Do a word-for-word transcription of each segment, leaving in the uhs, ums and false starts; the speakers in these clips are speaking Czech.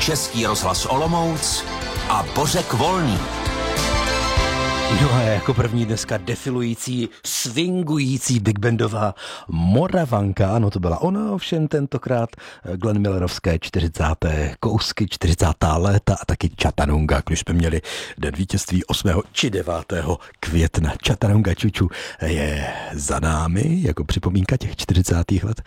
Český rozhlas Olomouc a Bořek Volný. No a jako první dneska defilující, swingující bigbandová Moravanka, ano to byla ona, ovšem tentokrát Glenn Millerovské čtyřicáté kousky, čtyřicátá léta a taky Chattanooga, když jsme měli den vítězství osmého či devátého května. Chattanooga Čuču je za námi, jako připomínka těch čtyřicátých let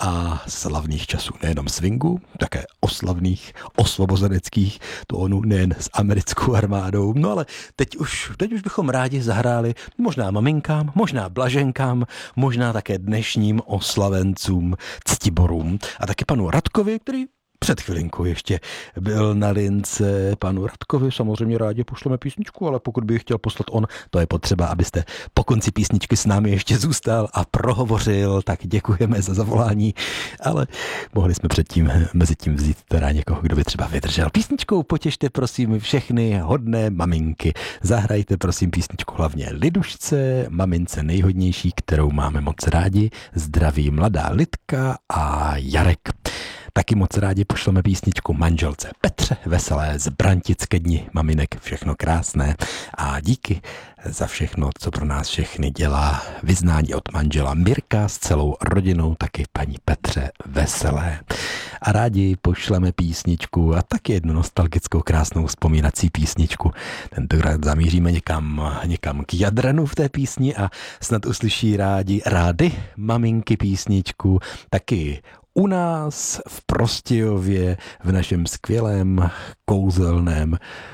a slavných časů, nejenom swingu, také oslavných, osvobozeneckých tónů, nejen s americkou armádou, no ale teď už, teď už bychom rádi zahráli možná maminkám, možná blaženkám, možná také dnešním oslavencům, ctiborům a taky panu Radkovi, který před chvilinkou ještě byl na lince. Panu Radkovi samozřejmě rádi pošleme písničku, ale pokud by chtěl poslat on, to je potřeba, abyste po konci písničky s námi ještě zůstal a prohovořil, tak děkujeme za zavolání, ale mohli jsme předtím mezi tím vzít teda někoho, kdo by třeba vydržel. Písničkou potěšte prosím všechny hodné maminky. Zahrajte prosím písničku hlavně Lidušce, mamince nejhodnější, kterou máme moc rádi. Zdraví mladá Lidka a Jarek. Taky moc rádi pošleme písničku manželce Petře Veselé z Brantické dni maminek, všechno krásné a díky za všechno, co pro nás všechny dělá. Vyznání od manžela Mirka s celou rodinou, taky paní Petře Veselé. A rádi pošleme písničku a taky jednu nostalgickou krásnou vzpomínací písničku. Tentokrát zamíříme někam, někam k Jadranu v té písni a snad uslyší rádi rády maminky písničku, taky u nás v Prostějově, v našem skvělém kouzelném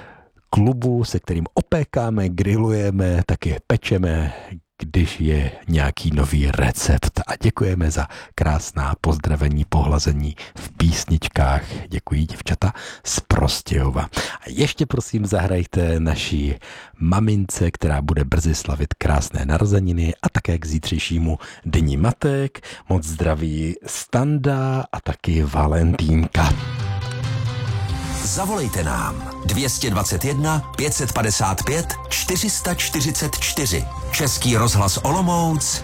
klubu, se kterým opékáme, grillujeme, taky pečeme, když je nějaký nový recept. A děkujeme za krásná pozdravení, pohlazení v písničkách. Děkuji děvčata z Prostějova. A ještě prosím zahrajte naší mamince, která bude brzy slavit krásné narozeniny a také k zítřejšímu Dni matek. Moc zdraví Standa a taky Valentínka. Zavolejte nám dvě dvacet jedna pět set padesát pět čtyři sta čtyřicet čtyři. Český rozhlas Olomouc